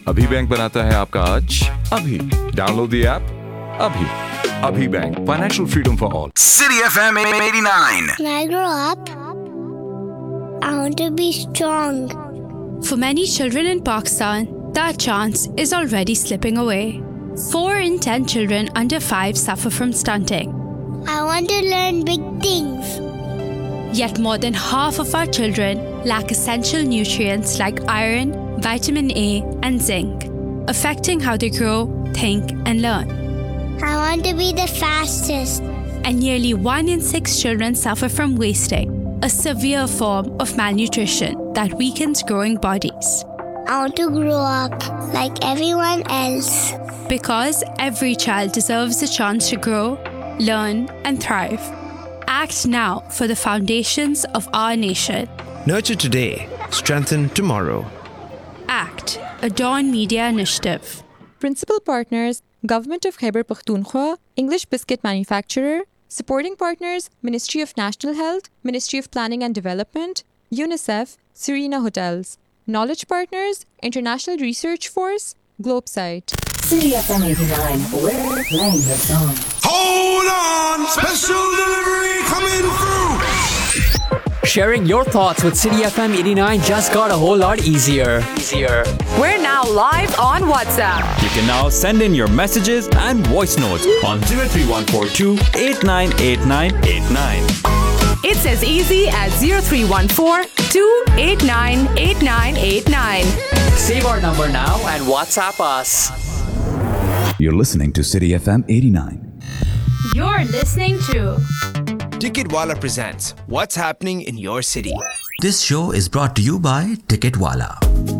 अभी बैंक बनाता है आपका आज अभी डाउनलोड द ऐप अभी अभी bank financial freedom for all City FM 89. When I grow up, I want to be strong. For many children in Pakistan, that chance is already slipping away. 4 in 10 children under 5 suffer from stunting. I want to learn big things. Yet more than half of our children lack essential nutrients like iron, vitamin A, and zinc, affecting how they grow, think, and learn. I want to be the fastest. And nearly 1 in 6 children suffer from wasting, a severe form of malnutrition that weakens growing bodies. I want to grow up like everyone else. Because every child deserves a chance to grow, learn, and thrive. Act now for the foundations of our nation. Nurture today, strengthen tomorrow. ACT, a Dawn Media initiative. Principal partners, Government of Khyber Pakhtunkhwa, English Biscuit Manufacturer. Supporting partners, Ministry of National Health, Ministry of Planning and Development, UNICEF, Serena Hotels. Knowledge partners, International Research Force, Globesite. City FM 89, we're playing your song. Hold on! Special delivery coming through! Sharing your thoughts with City FM 89 just got a whole lot easier. We're now live on WhatsApp. You can now send in your messages and voice notes on 03142 898989. It's as easy as 0314 289 8989. Save our number now and WhatsApp us. You're listening to City FM 89. You're listening to Ticketwala presents What's Happening in Your City. This show is brought to you by Ticketwala.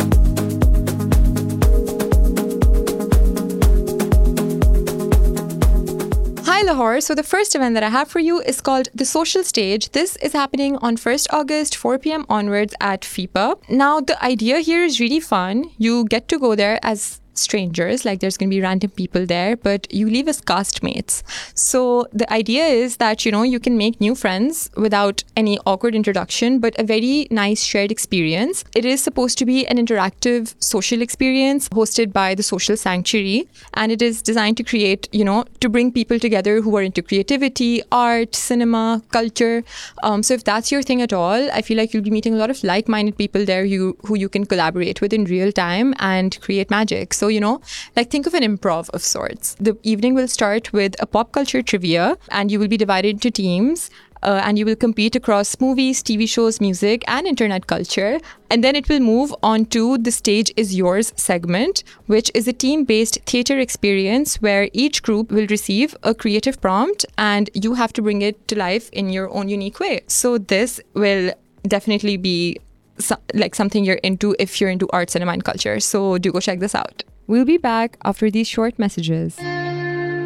Hi Lahore, so the first event that I have for you is called The Social Stage. This is happening on 1st August, 4 p.m. onwards at FIPA. Now the idea here is really fun. You get to go there as strangers, like there's going to be random people there, but you leave as castmates. So the idea is that, you can make new friends without any awkward introduction, but a very nice shared experience. It is supposed to be an interactive social experience hosted by the Social Sanctuary, and it is designed to create, to bring people together who are into creativity, art, cinema, culture. So if that's your thing at all, I feel like you'll be meeting a lot of like-minded people there who you can collaborate with in real time and create magic. So, think of an improv of sorts. The evening will start with a pop culture trivia, and you will be divided into teams. And you will compete across movies, TV shows, music, and internet culture. And then it will move on to the Stage is Yours segment, which is a team-based theatre experience where each group will receive a creative prompt and you have to bring it to life in your own unique way. So this will definitely be something you're into if you're into art, cinema, and culture. So do go check this out. We'll be back after these short messages.